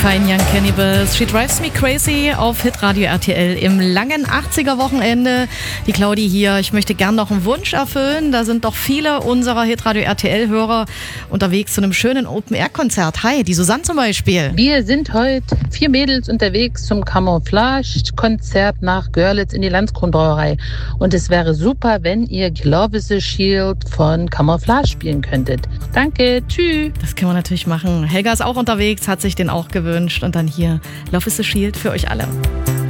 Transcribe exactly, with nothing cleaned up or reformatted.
Fine Young Cannibals, She Drives Me Crazy auf Hitradio R T L im langen achtziger-Wochenende. Die Claudi hier. Ich möchte gern noch einen Wunsch erfüllen. Da sind doch viele unserer Hitradio R T L-Hörer unterwegs zu einem schönen Open-Air-Konzert. Hi, die Susanne zum Beispiel. Wir sind heute vier Mädels unterwegs zum Camouflage-Konzert nach Görlitz in die Landskronbrauerei. Und es wäre super, wenn ihr Love is a Shield von Camouflage spielen könntet. Danke, tschüss. Das können wir natürlich machen. Helga ist auch unterwegs, hat sich den auch gewünscht. Und dann hier Love is a Shield für euch alle.